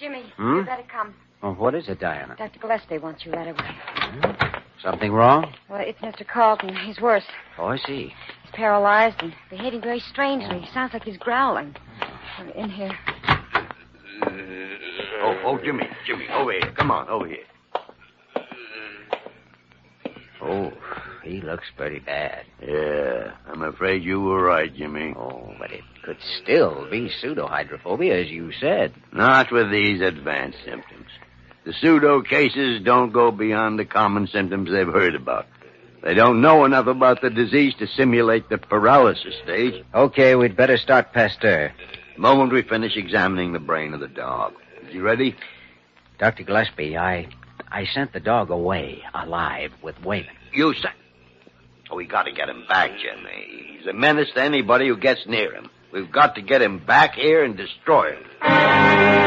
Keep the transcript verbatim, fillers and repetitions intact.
Jimmy, Hmm? you better come. Well, what is it, Diana? Doctor Gillespie wants you right away. Hmm? Something wrong? Well, it's Mister Carlton. He's worse. Oh, I see. He's paralyzed and behaving very strangely. He sounds like he's growling. In here. Oh, oh, Jimmy, Jimmy, over here. Come on, over here. Oh, he looks pretty bad. Yeah, I'm afraid you were right, Jimmy. Oh, but it could still be pseudohydrophobia, as you said. Not with these advanced symptoms. The pseudo cases don't go beyond the common symptoms they've heard about. They don't know enough about the disease to simulate the paralysis stage. Okay, we'd better start Pasteur. The moment we finish examining the brain of the dog. Is he ready? Doctor Gillespie, I I sent the dog away, alive, with Wayman. You said... Oh, we got to get him back, Jimmy. He's a menace to anybody who gets near him. We've got to get him back here and destroy him.